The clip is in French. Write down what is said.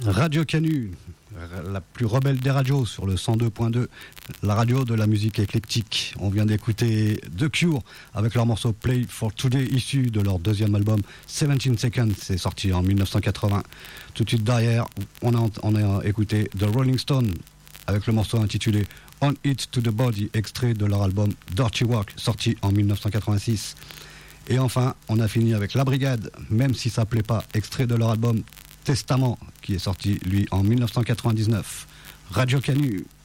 Radio Canu, la plus rebelle des radios sur le 102.2, la radio de la musique éclectique. On vient d'écouter The Cure avec leur morceau Play for Today, issu de leur deuxième album 17 Seconds, c'est sorti en 1980. Tout de suite derrière, on a écouté The Rolling Stones avec le morceau intitulé On It to the Body, extrait de leur album Dirty Work, sorti en 1986. Et enfin, on a fini avec La Brigade, même si ça plaît pas, extrait de leur album Testament, qui est sorti, lui, en 1999. Radio Canu.